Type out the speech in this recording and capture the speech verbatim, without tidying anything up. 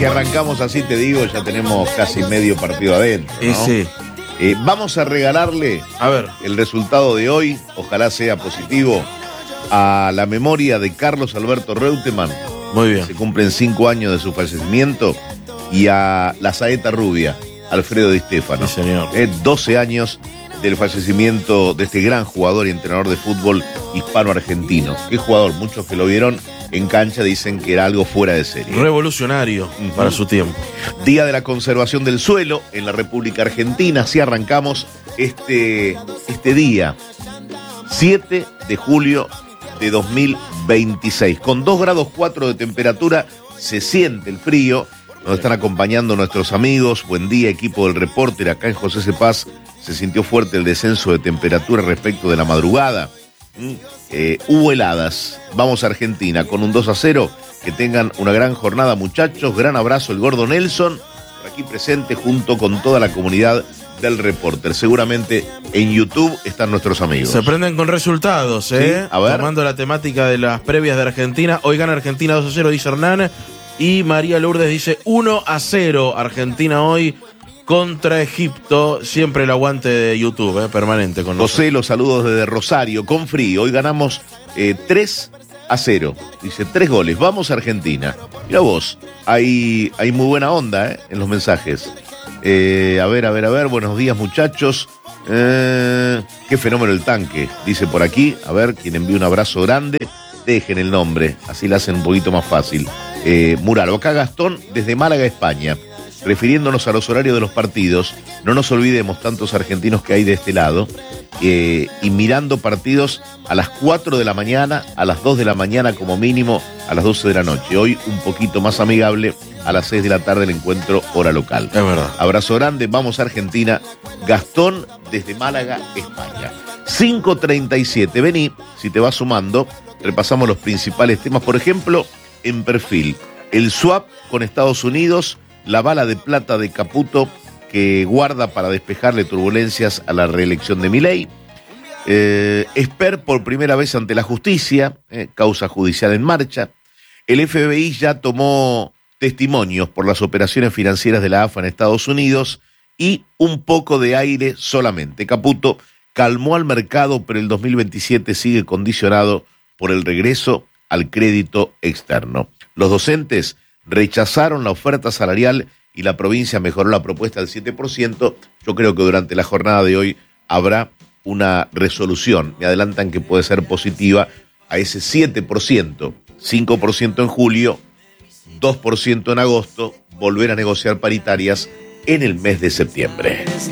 si arrancamos así, te digo, ya tenemos casi medio partido adentro, ¿no? Y sí. Eh, vamos a regalarle A ver. el resultado de hoy, ojalá sea positivo, a la memoria de Carlos Alberto Reutemann. Muy bien. Se cumplen cinco años de su fallecimiento. Y a la saeta rubia, Alfredo Di Stéfano. Sí, señor. Eh, doce años del fallecimiento de este gran jugador y entrenador de fútbol hispano-argentino. Qué jugador, muchos que lo vieron en cancha dicen que era algo fuera de serie. Revolucionario uh-huh. para su tiempo. Día de la conservación del suelo en la República Argentina. Así arrancamos este, este día, siete de julio de dos mil veintiséis. Con dos grados cuatro de temperatura se siente el frío. Nos están acompañando nuestros amigos. Buen día, equipo del Reporter. Acá en José Cepaz se sintió fuerte el descenso de temperatura respecto de la madrugada. ¿Mm? Eh, hubo heladas. Vamos a Argentina con un dos a cero. Que tengan una gran jornada, muchachos. Gran abrazo, el Gordo Nelson, por aquí presente junto con toda la comunidad del Reporter. Seguramente en YouTube están nuestros amigos. Se prenden con resultados, ¿eh? Sí, a ver. Tomando la temática de las previas de Argentina. Hoy gana Argentina dos a cero, dice Hernán. Y María Lourdes dice uno a cero. Argentina hoy contra Egipto. Siempre el aguante de YouTube, ¿eh? Permanente con nosotros. José, los saludos desde Rosario, con frío. Hoy ganamos eh, tres a cero. Dice, tres goles. Vamos a Argentina. Mira vos, hay, hay muy buena onda ¿eh? en los mensajes. Eh, a ver, a ver, a ver. Buenos días, muchachos. Eh, qué fenómeno el tanque, dice por aquí. A ver, quien envía un abrazo grande. Dejen el nombre, así la hacen un poquito más fácil. Eh, Muralo, acá Gastón, desde Málaga, España. Refiriéndonos a los horarios de los partidos, no nos olvidemos tantos argentinos que hay de este lado, eh, y mirando partidos a las cuatro de la mañana, a las dos de la mañana como mínimo, a las doce de la noche. Hoy un poquito más amigable, a las seis de la tarde el encuentro hora local. Es verdad. Abrazo grande, vamos a Argentina. Gastón, desde Málaga, España. cinco treinta y siete, vení, si te vas sumando, repasamos los principales temas, por ejemplo, en perfil. El swap con Estados Unidos, la bala de plata de Caputo que guarda para despejarle turbulencias a la reelección de Milei. Eh, Esper por primera vez ante la justicia, eh, causa judicial en marcha. El F B I ya tomó testimonios por las operaciones financieras de la A F A en Estados Unidos y un poco de aire solamente. Caputo calmó al mercado, pero el dos mil veintisiete sigue condicionado por el regreso al crédito externo. Los docentes rechazaron la oferta salarial y la provincia mejoró la propuesta del siete por ciento. Yo creo que durante la jornada de hoy habrá una resolución. Me adelantan que puede ser positiva a ese siete por ciento. cinco por ciento en julio, dos por ciento en agosto, volver a negociar paritarias en el mes de septiembre.